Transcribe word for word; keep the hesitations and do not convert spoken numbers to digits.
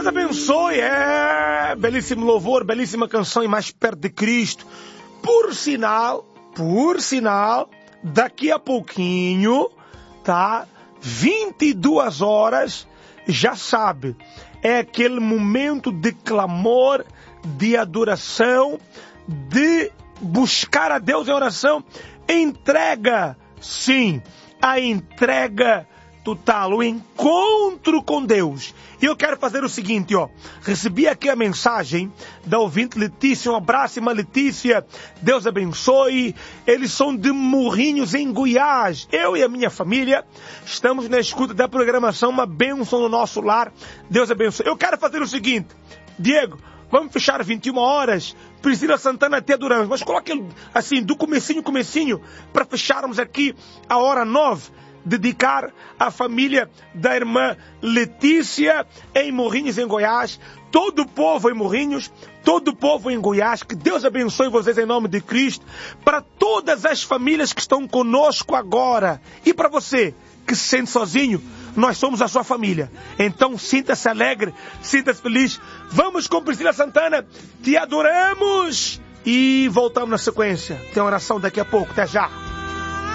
Deus abençoe. É, belíssimo louvor, belíssima canção e mais perto de Cristo. Por sinal, por sinal, daqui a pouquinho, tá? vinte e duas horas, já sabe, é aquele momento de clamor, de adoração, de buscar a Deus em oração, entrega, sim, a entrega total, o encontro com Deus. E eu quero fazer o seguinte, ó, recebi aqui a mensagem da ouvinte Letícia, um abraço, irmã Letícia, Deus abençoe. Eles são de Morrinhos, em Goiás. Eu e a minha família estamos na escuta da programação, uma bênção no nosso lar, Deus abençoe. Eu quero fazer o seguinte, Diego, vamos fechar vinte e uma horas, Priscila Santana até Durante, mas coloque assim, do comecinho, comecinho, para fecharmos aqui a hora nove, dedicar à família da irmã Letícia em Morrinhos, em Goiás, todo o povo em Morrinhos, todo o povo em Goiás, que Deus abençoe vocês em nome de Cristo, para todas as famílias que estão conosco agora, e para você que se sente sozinho, nós somos a sua família. Então sinta-se alegre, sinta-se feliz. Vamos com Priscila Santana, te adoramos e voltamos na sequência. Tem oração daqui a pouco, até já.